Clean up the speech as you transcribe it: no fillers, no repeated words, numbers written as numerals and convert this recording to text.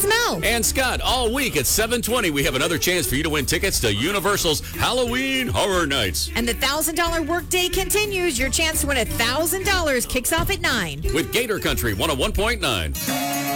It's Mel. And Scott, all week at 7:20, we have another chance for you to win tickets to Universal's Halloween Horror Nights. And the $1,000 workday continues. Your chance to win $1,000 kicks off at 9. With Gator Country 101.9.